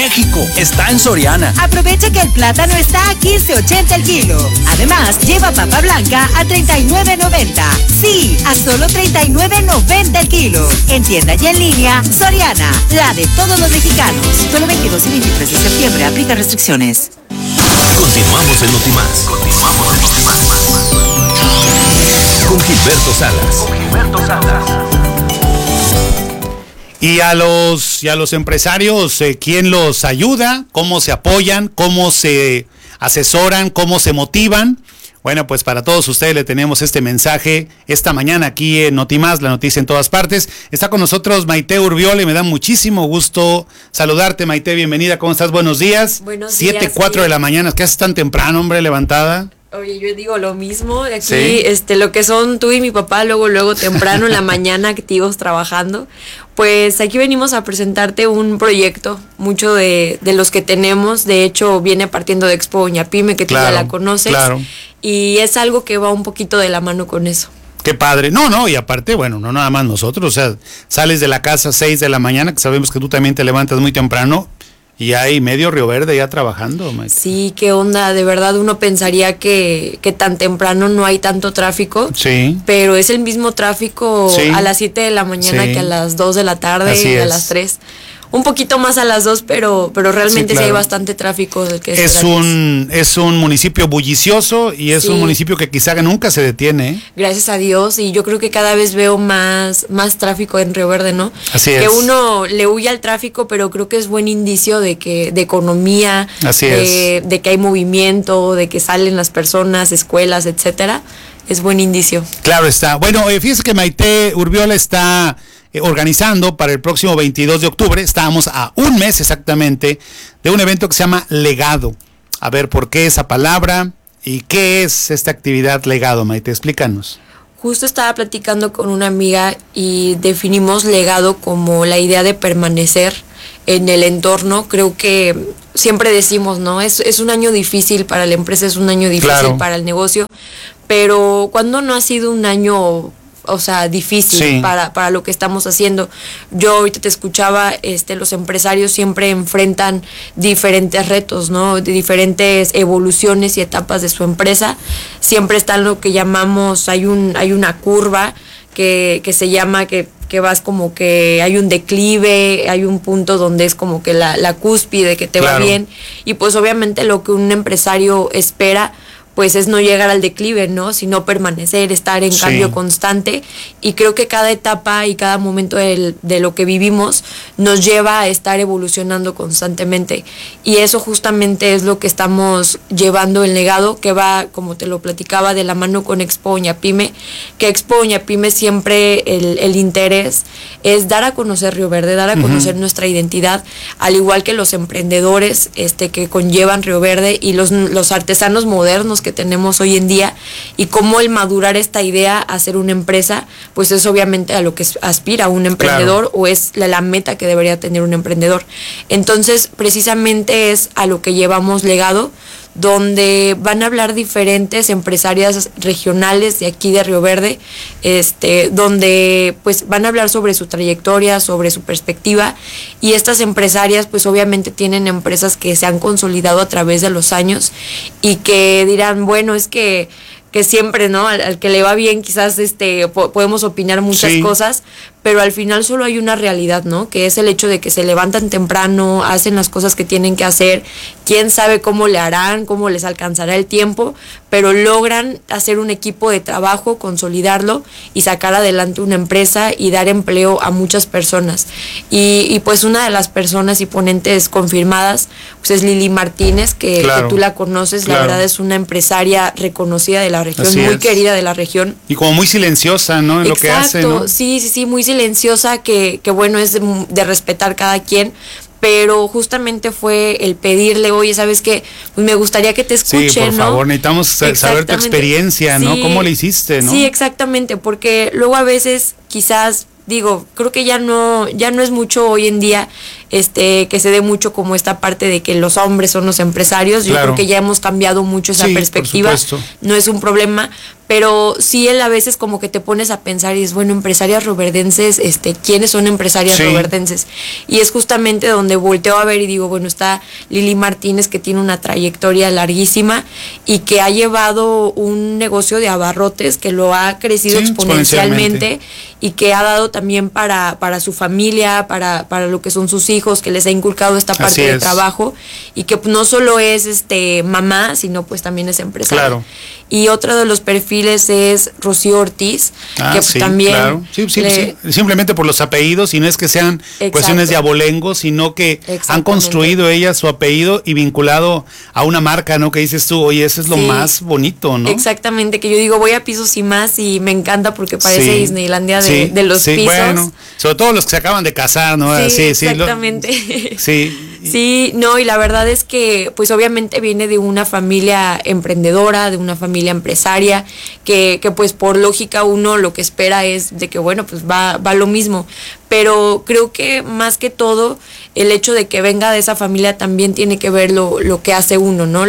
México está en Soriana. Aprovecha que el plátano está a 15.80 el kilo. Además, lleva papa blanca a 39.90. Sí, a solo 39.90 el kilo. En tienda y en línea, Soriana, la de todos los mexicanos. Solo 22 y 23 de septiembre, aplica restricciones. Continuamos en Notimás. Con Gilberto Salas. Y a los empresarios, ¿quién los ayuda? ¿Cómo se apoyan? ¿Cómo se asesoran? ¿Cómo se motivan? Bueno, pues para todos ustedes le tenemos este mensaje esta mañana aquí en Notimás, la noticia en todas partes. Está con nosotros Maite Urbiola y me da muchísimo gusto saludarte, Maite. Bienvenida, ¿cómo estás? Buenos días. Buenos días. 7:04 de la mañana. ¿Qué haces tan temprano, hombre, levantada? Oye, yo digo lo mismo, aquí ¿Sí? Lo que son tú y mi papá, luego temprano en la mañana activos trabajando, pues aquí venimos a presentarte un proyecto, mucho de los que tenemos, de hecho viene partiendo de Expo Doña Pyme, que tú ya la conoces, claro. Y es algo que va un poquito de la mano con eso. Qué padre. No, y aparte, bueno, no nada más nosotros, o sea, sales de la casa a 6 de la mañana, que sabemos que tú también te levantas muy temprano, y hay medio Río Verde ya trabajando, Maite. Sí, qué onda, de verdad uno pensaría que tan temprano no hay tanto tráfico, Sí. pero es el mismo tráfico a las 7 de la mañana que a las 2 de la tarde y a las 3. Un poquito más a las 2, pero realmente sí hay bastante tráfico. Es un municipio bullicioso y es un municipio que quizá nunca se detiene, ¿eh? Gracias a Dios, y yo creo que cada vez veo más tráfico en Río Verde, ¿no? Así que es. uno le huye al tráfico, pero creo que es buen indicio de economía, de que hay movimiento, de que salen las personas, escuelas, etcétera. Es buen indicio. Claro está. Bueno, fíjese que Maite Urbiola está organizando para el próximo 22 de octubre, estábamos a un mes exactamente, de un evento que se llama Legado. A ver, ¿por qué esa palabra? ¿Y qué es esta actividad Legado, Maite? Explícanos. Justo estaba platicando con una amiga y definimos legado como la idea de permanecer en el entorno. Creo que siempre decimos, ¿no? Es un año difícil para la empresa, es un año difícil para el negocio, pero cuando no ha sido un año, o sea, difícil para lo que estamos haciendo. Yo ahorita te escuchaba, los empresarios siempre enfrentan diferentes retos, ¿no? De diferentes evoluciones y etapas de su empresa. Siempre está lo que llamamos, hay una curva que se llama que vas como que hay un declive, hay un punto donde es como que la cúspide, que te va bien, y pues obviamente lo que un empresario espera pues es no llegar al declive, ¿no? Sino permanecer, estar en cambio constante, y creo que cada etapa y cada momento de lo que vivimos nos lleva a estar evolucionando constantemente, y eso justamente es lo que estamos llevando en Legado, que va, como te lo platicaba, de la mano con Expo Doña Pyme, que Expo Doña Pyme siempre el interés es dar a conocer Río Verde, dar a conocer nuestra identidad, al igual que los emprendedores que conllevan Río Verde, y los artesanos modernos que tenemos hoy en día, y cómo el madurar esta idea a ser una empresa, pues es obviamente a lo que aspira un emprendedor, o es la meta que debería tener un emprendedor. Entonces, precisamente es a lo que llevamos Legado, donde van a hablar diferentes empresarias regionales de aquí de Río Verde, donde pues van a hablar sobre su trayectoria, sobre su perspectiva, y estas empresarias pues obviamente tienen empresas que se han consolidado a través de los años y que dirán, bueno, es que siempre, ¿no? Al que le va bien quizás podemos opinar muchas cosas, pero al final solo hay una realidad, ¿no? Que es el hecho de que se levantan temprano, hacen las cosas que tienen que hacer, quién sabe cómo le harán, cómo les alcanzará el tiempo, pero logran hacer un equipo de trabajo, consolidarlo y sacar adelante una empresa y dar empleo a muchas personas. Y pues una de las personas y ponentes confirmadas pues es Lili Martínez, que tú la conoces, la verdad es una empresaria reconocida de la región, muy querida de la región. Y como muy silenciosa, ¿no? En lo que hace, ¿no? Sí, muy silenciosa, que bueno, es de respetar cada quien, pero justamente fue el pedirle, oye, ¿sabes qué? Pues me gustaría que te escuchen, sí, por favor, necesitamos saber tu experiencia, ¿no? ¿Cómo le hiciste, no? Sí, exactamente, porque luego a veces quizás, digo, creo que ya no es mucho hoy en día que se dé mucho como esta parte de que los hombres son los empresarios. Yo creo que ya hemos cambiado mucho esa perspectiva. No es un problema, pero sí él a veces como que te pones a pensar y es, bueno, empresarias roverdenses, ¿quiénes son empresarias roverdenses? Y es justamente donde volteo a ver y digo, bueno, está Lili Martínez, que tiene una trayectoria larguísima y que ha llevado un negocio de abarrotes que lo ha crecido exponencialmente y que ha dado también para su familia, para lo que son sus hijos, que les ha inculcado esta parte de trabajo y que no solo es mamá, sino pues también es empresaria. Claro. Y otro de los perfiles es Rocío Ortiz, que también... Claro. Simplemente por los apellidos, y no es que sean cuestiones de abolengo, sino que han construido ella su apellido y vinculado a una marca, ¿no? Que dices tú, oye, eso es lo más bonito, ¿no? Exactamente, que yo digo, voy a Pisos y Más y me encanta porque parece Disneylandia de los pisos. Bueno, sobre todo los que se acaban de casar, ¿no? Exactamente. Sí, no, y la verdad es que pues obviamente viene de una familia emprendedora, de una familia empresaria, que pues por lógica uno lo que espera es de que bueno, pues va lo mismo, pero creo que más que todo el hecho de que venga de esa familia también tiene que ver lo que hace uno, ¿no?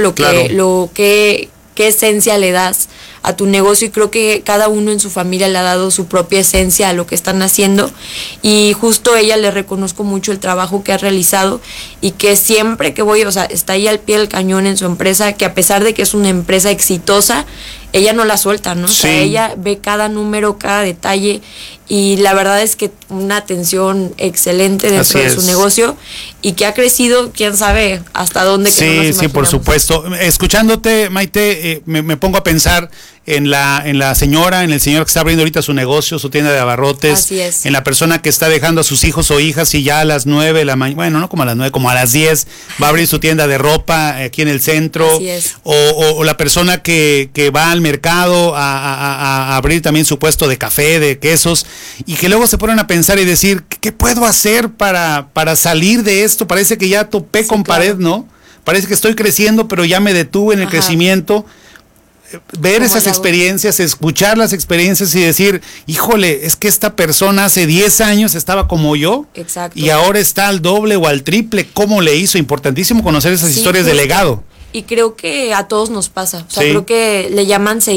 Qué esencia le das a tu negocio, y creo que cada uno en su familia le ha dado su propia esencia a lo que están haciendo, y justo ella le reconozco mucho el trabajo que ha realizado y que siempre que voy, o sea, está ahí al pie del cañón en su empresa, que a pesar de que es una empresa exitosa, ella no la suelta, ¿no? O sea, ella ve cada número, cada detalle, y la verdad es que una atención excelente dentro de su negocio, y que ha crecido, quién sabe hasta dónde. Que no nos imaginamos. Sí, por supuesto. Escuchándote, Maite, me pongo a pensar en el señor que está abriendo ahorita su negocio, su tienda de abarrotes. Así es. En la persona que está dejando a sus hijos o hijas y ya a las 9 de la mañana, bueno, no como a las 9, como a las 10, va a abrir su tienda de ropa aquí en el centro. Así es. O la persona que va al mercado a abrir también su puesto de café, de quesos, y que luego se ponen a pensar y decir, ¿qué puedo hacer para salir de esto? Parece que ya topé con pared, ¿no? Parece que estoy creciendo, pero ya me detuve en el crecimiento. Ver esas experiencias, escuchar las experiencias y decir, híjole, es que esta persona hace 10 años estaba como yo. Exacto. Y ahora está al doble o al triple. ¿Cómo le hizo? Importantísimo conocer esas historias de legado. Y creo que a todos nos pasa. O sea, creo que le llaman